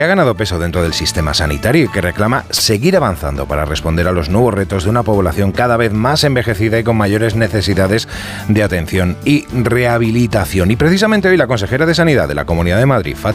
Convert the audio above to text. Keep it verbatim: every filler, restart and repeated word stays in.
ha ganado peso dentro del sistema sanitario y que reclama seguir avanzando para responder a los nuevos retos de una población cada vez más envejecida y con mayores necesidades de atención y rehabilitación. Y precisamente hoy la consejera de Sanidad de la Comunidad de Madrid,